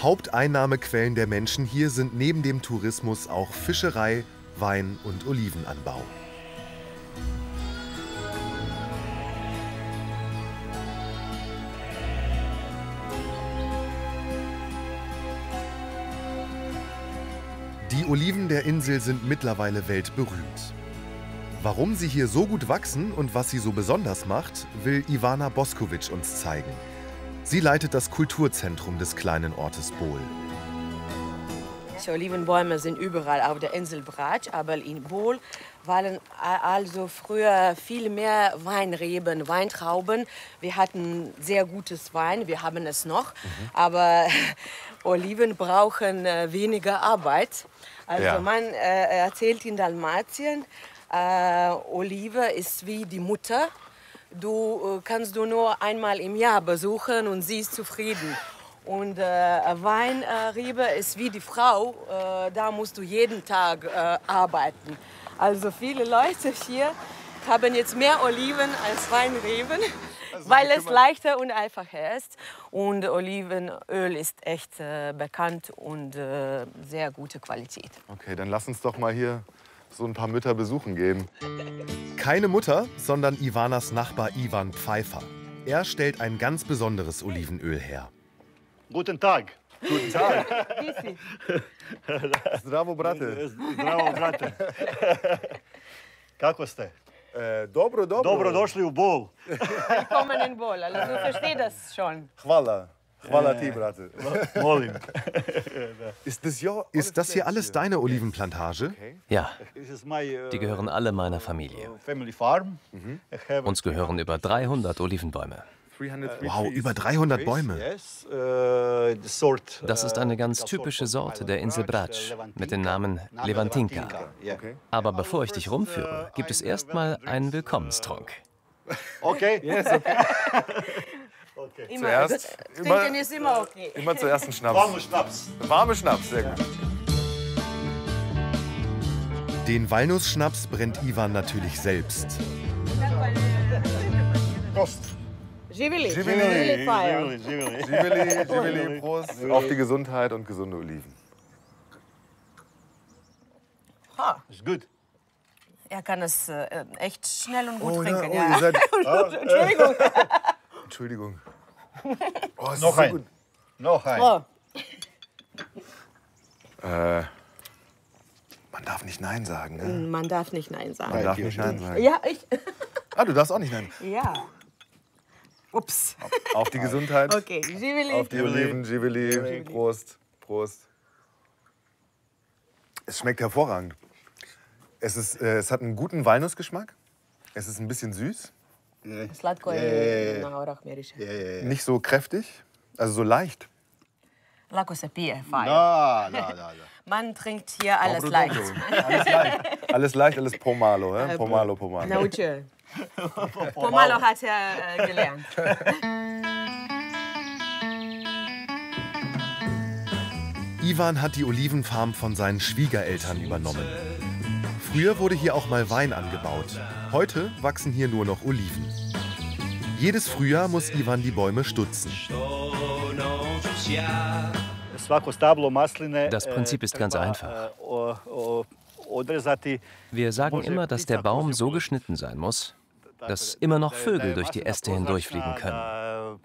Haupteinnahmequellen der Menschen hier sind neben dem Tourismus auch Fischerei, Wein- und Olivenanbau. Die Oliven der Insel sind mittlerweile weltberühmt. Warum sie hier so gut wachsen und was sie so besonders macht, will Ivana Boskovic uns zeigen. Sie leitet das Kulturzentrum des kleinen Ortes Bol. Die Olivenbäume sind überall auf der Insel Brač, aber in Bol waren also früher viel mehr Weinreben, Weintrauben. Wir hatten sehr gutes Wein, wir haben es noch, aber Oliven brauchen weniger Arbeit. Also man erzählt in Dalmatien, Olive ist wie die Mutter. Du kannst du nur einmal im Jahr besuchen und sie ist zufrieden. Und Weinrebe ist wie die Frau, da musst du jeden Tag arbeiten. Also viele Leute hier haben jetzt mehr Oliven als Weinreben, also weil es leichter und einfacher ist. Und Olivenöl ist echt bekannt und sehr gute Qualität. Okay, dann lass uns doch mal hier so ein paar Mütter besuchen gehen. Keine Mutter, sondern Ivanas Nachbar Ivan Pfeiffer. Er stellt ein ganz besonderes Olivenöl her. Guten Tag. Guten Tag. Zdravo, brate. Zdravo, brate. Kako ste? Dobro, dobro. Dobrodošli u Bol. Willkommen in Bol, also du verstehst das schon. Hvala. Hvala ti, brate. Molim. Ist das hier alles deine Olivenplantage? Ja, die gehören alle meiner Familie. Uns gehören über 300 Olivenbäume. Wow, über 300 Bäume. Das ist eine ganz typische Sorte der Insel Brač mit dem Namen Levantinka. Aber bevor ich dich rumführe, gibt es erstmal einen Willkommenstrunk. Okay. Yes, okay. Zuerst Trinken ist immer okay. Immer zuerst einen Schnaps. Warme Schnaps. Warme Schnaps, sehr gut. Den Walnussschnaps brennt Ivan natürlich selbst. Prost. Živili. Živili. Fire. Živili, Prost. Auf die Gesundheit und gesunde Oliven. Ist gut. Er kann es echt schnell und gut Oh, trinken. oh, Ja. ihr seid... Entschuldigung. Entschuldigung. Oh, es ist Noch so ein. gut. Noch ein. Oh. Man darf nicht Nein sagen, ne? Man darf nicht Nein sagen. Man darf nicht Nein sagen. Ja, ich. Ah, du darfst auch nicht Nein. Ja. Ups. Auf die Gesundheit. Okay, Živili. Auf die Oliven, Živili. Prost. Prost. Es schmeckt hervorragend. Es hat einen guten Walnussgeschmack. Es ist ein bisschen süß. Slatko je na orah miriše. Nicht so kräftig, also so leicht. Lako se pije, fajn. Da. Man trinkt hier alles leicht. Alles leicht. Alles leicht, alles pomalo. Pomalo. Naučio. Pomalo hat er gelernt. Ivan hat die Olivenfarm von seinen Schwiegereltern übernommen. Früher wurde hier auch mal Wein angebaut. Heute wachsen hier nur noch Oliven. Jedes Frühjahr muss Ivan die Bäume stutzen. Das Prinzip ist ganz einfach. Wir sagen immer, dass der Baum so geschnitten sein muss, dass immer noch Vögel durch die Äste hindurchfliegen können.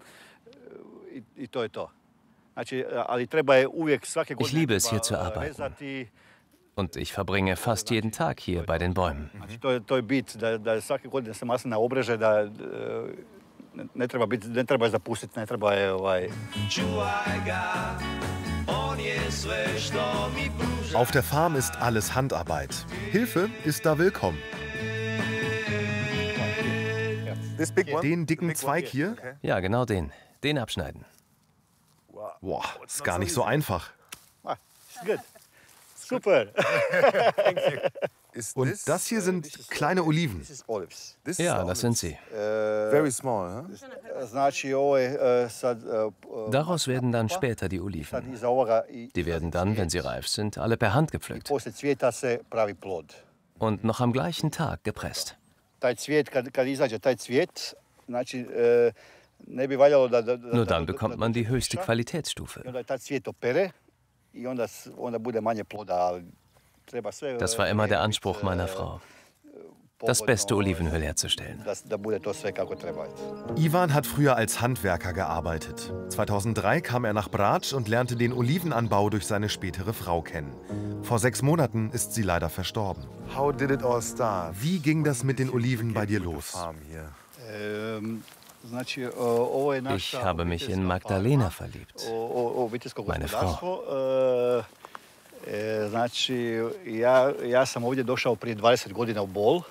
Ich liebe es, hier zu arbeiten. Und ich verbringe fast jeden Tag hier bei den Bäumen. Auf der Farm ist alles Handarbeit. Hilfe ist da willkommen. Den dicken Zweig hier? Ja, genau den. Den abschneiden. Boah, ist gar nicht so einfach. Super. Und das hier sind kleine Oliven. Ja, das sind sie. Very small, Daraus werden dann später die Oliven. Die werden dann, wenn sie reif sind, alle per Hand gepflückt. Und noch am gleichen Tag gepresst. Nur dann bekommt man die höchste Qualitätsstufe. Das war immer der Anspruch meiner Frau, das beste Olivenöl herzustellen. Ivan hat früher als Handwerker gearbeitet. 2003 kam er nach Brač und lernte den Olivenanbau durch seine spätere Frau kennen. Vor 6 Monaten ist sie leider verstorben. How did it all start? Wie ging das mit den Oliven bei dir los? Ich habe mich in Magdalena verliebt, meine Frau. Ja sam ovdje došao prije 20 godina u Bol.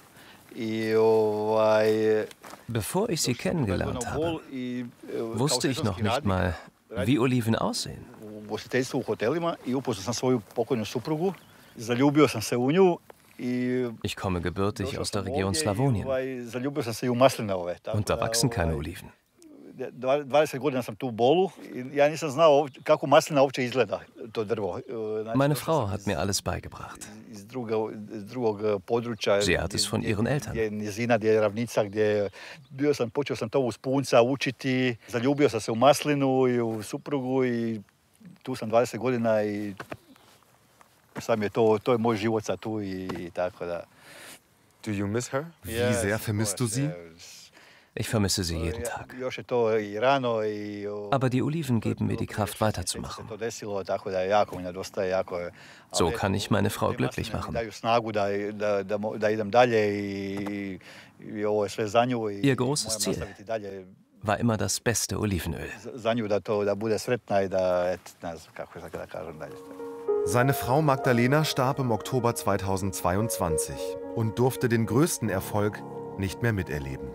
Bevor ich sie kennengelernt habe, wusste ich noch nicht mal, wie Oliven aussehen. U ugostiteljstvu u hotelima i upoznao sam svoju pokojnu suprugu. Zaljubio sam se u nju. Ich komme gebürtig aus der Region Slawonien. Zaljubio sam se i u maslinove. Und da wachsen keine Oliven. 20 godina sam tu u Bolu i ja nisam znao kako maslina uopće izgleda, to drvo. Meine Frau hat mir alles beigebracht. Sie hat es von ihren Eltern. Gdje je nizina, gdje je ravnica, gdje počeo sam to uz punca učiti. Zaljubio sam se u maslinu i u suprugu i tu sam 20 godina i sam je to je moj život sad tu i tako da. Do you miss her? Wie sehr vermisst du sie? Ich vermisse sie jeden Tag. Aber die Oliven geben mir die Kraft, weiterzumachen. So kann ich meine Frau glücklich machen. Ihr großes Ziel war immer das beste Olivenöl. Seine Frau Magdalena starb im Oktober 2022 und durfte den größten Erfolg nicht mehr miterleben.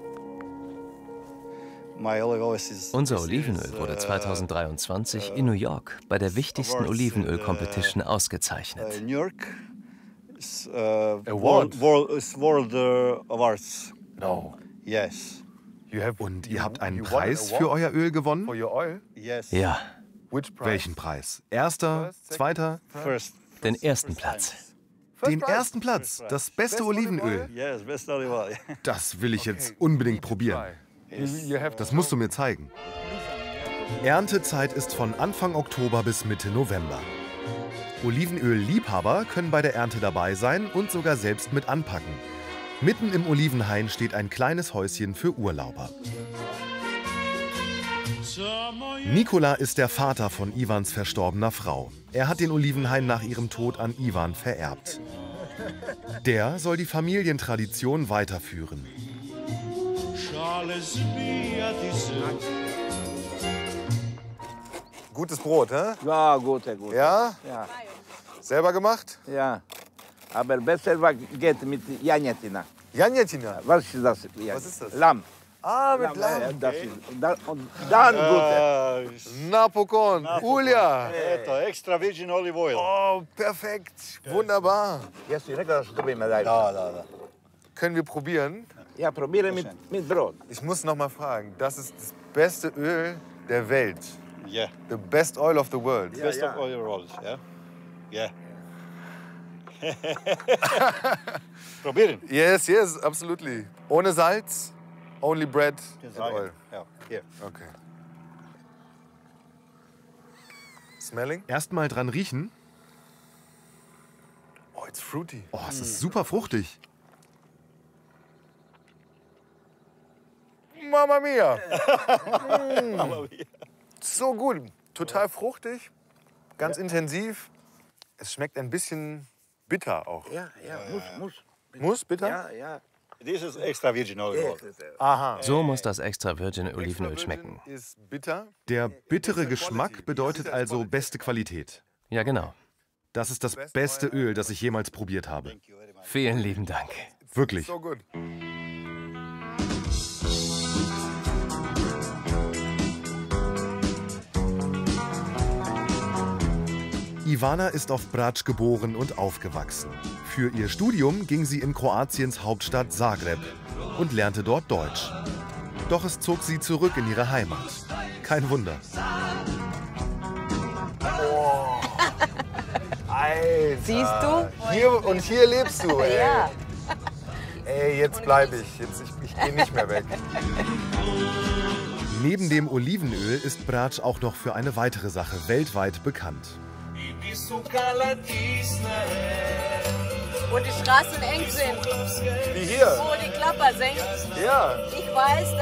Unser Olivenöl wurde 2023 in New York bei der wichtigsten Olivenöl-Competition ausgezeichnet. World Awards. No. Yes. Und ihr habt einen Preis für euer Öl gewonnen? Yes. Ja, Welchen Preis? Erster, zweiter? First. den ersten Platz. Den ersten Platz, das beste Olivenöl. Yes, best olive oil. Das will ich jetzt unbedingt probieren. Das musst du mir zeigen. Erntezeit ist von Anfang Oktober bis Mitte November. Olivenöl-Liebhaber können bei der Ernte dabei sein und sogar selbst mit anpacken. Mitten im Olivenhain steht ein kleines Häuschen für Urlauber. Nikola ist der Vater von Ivans verstorbener Frau. Er hat den Olivenhain nach ihrem Tod an Ivan vererbt. Der soll die Familientradition weiterführen. Gutes Brot, hä? Ja, gut. Ja? Ja. Selber gemacht? Ja. Aber besser war geht mit Janjetina. Janjetina? Was ist das? Ja. Was ist das? Lamm. Ah, mit Lamm. Ja, das ist, und dann gut. Napokon, Ulja. Eto, extra virgin olive oil. Oh, perfekt. Wunderbar. Jesi rekao da su dobili medalju? Da. Können wir probieren? Ja, probiere mit Brot. Ich muss noch mal fragen, das ist das beste Öl der Welt. Yeah. The best oil of the world. Best of olive oils, yeah? Yeah. Probieren. Yes, absolutely. Ohne Salz, only bread and oil. Ja, hier. Okay. Smelling? Erstmal dran riechen. Oh, it's fruity. Oh, es ist super fruchtig. Mamma mia. So gut. Total fruchtig, ganz intensiv. Es schmeckt ein bisschen bitter auch. Ja, muss. Muss, bitter? Ja. This is extra virgin olive oil. Aha. So muss das extra Virgin Olivenöl schmecken. Ist bitter. Der bittere Geschmack bedeutet also beste Qualität. Ja, genau. Das ist das beste Öl, das ich jemals probiert habe. Vielen lieben Dank. Wirklich. So gut. Ivana ist auf Brač geboren und aufgewachsen. Für ihr Studium ging sie in Kroatiens Hauptstadt Zagreb und lernte dort Deutsch. Doch es zog sie zurück in ihre Heimat. Kein Wunder. Oh. Alter. Siehst du? Hier lebst du, ey. Ja. Ey, jetzt bleibe ich. Ich gehe nicht mehr weg. Neben dem Olivenöl ist Brač auch noch für eine weitere Sache weltweit bekannt. Wo die Straßen eng sind, Wie hier. wo die Klapper sind. Ja. Ich weiß,